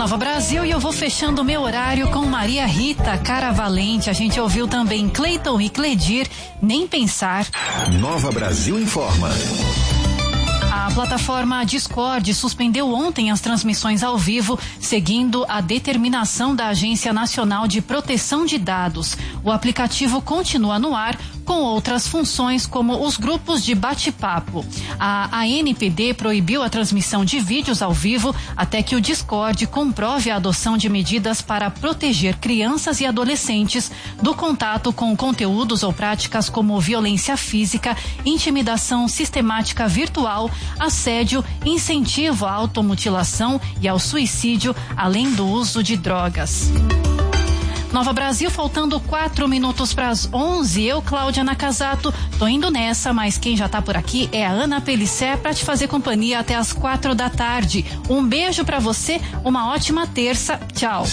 Nova Brasil, e eu vou fechando meu horário com Maria Rita, Cara Valente. A gente ouviu também Cleiton e Cledir, Nem Pensar. Nova Brasil informa. A plataforma Discord suspendeu ontem as transmissões ao vivo, seguindo a determinação da Agência Nacional de Proteção de Dados. O aplicativo continua no ar, com outras funções como os grupos de bate-papo. A ANPD proibiu a transmissão de vídeos ao vivo até que o Discord comprove a adoção de medidas para proteger crianças e adolescentes do contato com conteúdos ou práticas como violência física, intimidação sistemática virtual, assédio, incentivo à automutilação e ao suicídio, além do uso de drogas. Nova Brasil, faltando 4 minutos para as 11, eu, Cláudia Nakazato, tô indo nessa, mas quem já tá por aqui é a Ana Pelissé para te fazer companhia até as 4 da tarde. Um beijo para você, uma ótima terça, tchau.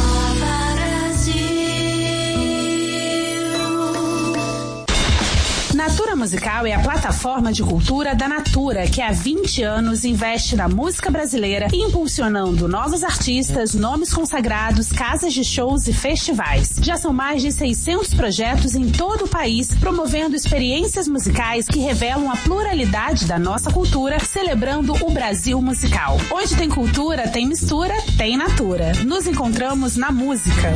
Natura Musical é a plataforma de cultura da Natura, que há 20 anos investe na música brasileira, impulsionando novos artistas, nomes consagrados, casas de shows e festivais. Já são mais de 600 projetos em todo o país, promovendo experiências musicais que revelam a pluralidade da nossa cultura, celebrando o Brasil musical. Onde tem cultura, tem mistura, tem Natura. Nos encontramos na música.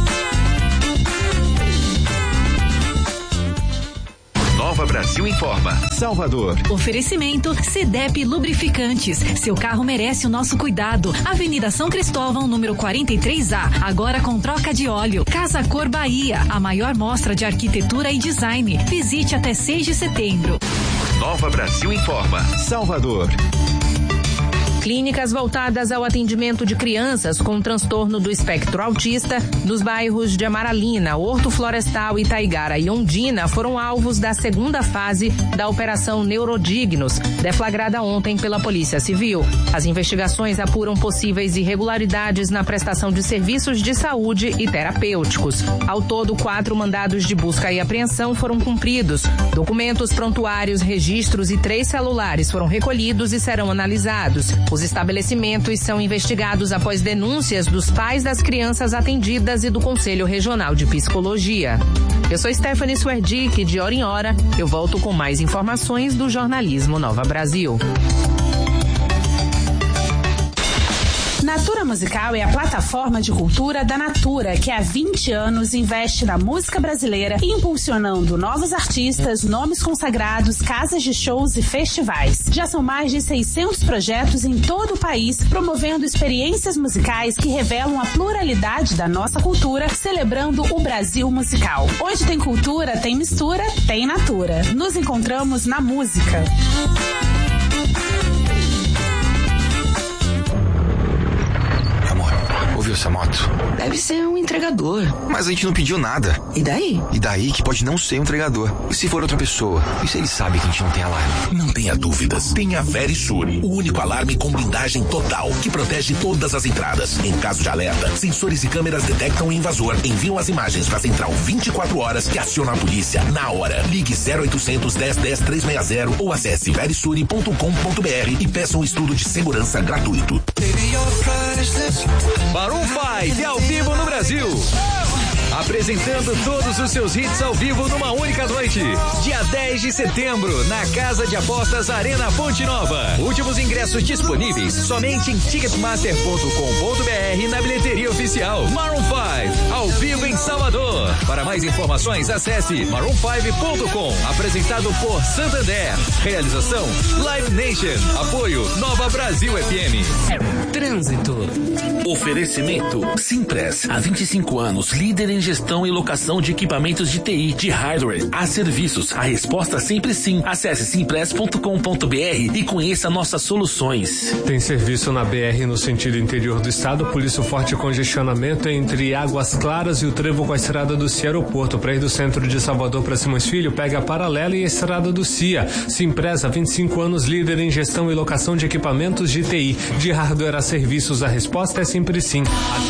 Nova Brasil informa. Salvador. Oferecimento CDEP Lubrificantes. Seu carro merece o nosso cuidado. Avenida São Cristóvão, número 43A. Agora com troca de óleo. Casa Cor Bahia. A maior mostra de arquitetura e design. Visite até 6 de setembro. Nova Brasil informa. Salvador. Clínicas voltadas ao atendimento de crianças com transtorno do espectro autista nos bairros de Amaralina, Horto Florestal, Itaigara e Ondina foram alvos da segunda fase da Operação Neurodignos, deflagrada ontem pela Polícia Civil. As investigações apuram possíveis irregularidades na prestação de serviços de saúde e terapêuticos. Ao todo, 4 mandados de busca e apreensão foram cumpridos. Documentos, prontuários, registros e 3 celulares foram recolhidos e serão analisados. Os estabelecimentos são investigados após denúncias dos pais das crianças atendidas e do Conselho Regional de Psicologia. Eu sou Stephanie Swerdick, de hora em hora eu volto com mais informações do jornalismo Nova Brasil. Natura Musical é a plataforma de cultura da Natura, que há 20 anos investe na música brasileira, impulsionando novos artistas, nomes consagrados, casas de shows e festivais. Já são mais de 600 projetos em todo o país, promovendo experiências musicais que revelam a pluralidade da nossa cultura, celebrando o Brasil musical. Onde tem cultura, tem mistura, tem Natura. Nos encontramos na música. Ouviu essa moto? Deve ser um entregador. Mas a gente não pediu nada. E daí? E daí que pode não ser um entregador. E se for outra pessoa? E se ele sabe que a gente não tem alarme? Não tenha dúvidas. Tem a Verisure, o único alarme com blindagem total, que protege todas as entradas. Em caso de alerta, sensores e câmeras detectam o invasor, enviam as imagens para a central 24 horas que aciona a polícia na hora. Ligue 0800 10 10 360 ou acesse verisure.com.br e peça um estudo de segurança gratuito. Maroon 5 ao vivo no Brasil. Apresentando todos os seus hits ao vivo numa única noite. Dia 10 de setembro, na Casa de Apostas Arena Fonte Nova. Últimos ingressos disponíveis somente em ticketmaster.com.br na bilheteria oficial. Maroon 5, ao vivo em Salvador. Para mais informações, acesse maroon5.com. Apresentado por Santander. Realização Live Nation. Apoio Nova Brasil FM. Trânsito. Oferecimento Simpress. Há 25 anos, líder em gestão e locação de equipamentos de TI, de hardware, a serviços. A resposta sempre sim. Acesse simpress.com.br e conheça nossas soluções. Tem serviço na BR no sentido interior do estado, por isso forte congestionamento entre Águas Claras e o trevo com a estrada do Cia Aeroporto. Para ir do centro de Salvador para Simões Filho, pega a paralela e a estrada do Cia. Simpress, há 25 anos, líder em gestão e locação de equipamentos de TI, de hardware a serviços. A resposta é sempre sim.